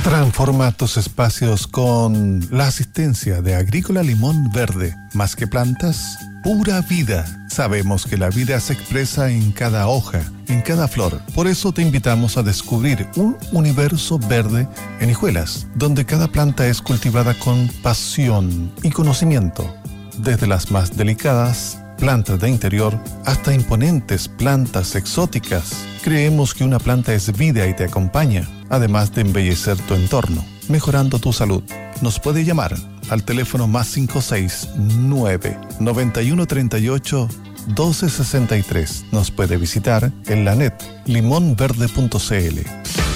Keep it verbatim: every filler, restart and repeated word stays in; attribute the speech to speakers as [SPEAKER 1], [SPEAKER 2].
[SPEAKER 1] Transforma tus espacios con la asistencia de Agrícola Limón Verde. Más que plantas, pura vida. Sabemos que la vida se expresa en cada hoja, en cada flor. Por eso te invitamos a descubrir un universo verde en Hijuelas, donde cada planta es cultivada con pasión y conocimiento. Desde las más delicadas plantas de interior hasta imponentes plantas exóticas. Creemos que una planta es vida y te acompaña, además de embellecer tu entorno, mejorando tu salud. Nos puede llamar al teléfono más cinco seis nueve, noventa y uno treinta y ocho, doce sesenta y tres. Nos puede visitar en la net limón verde punto c l.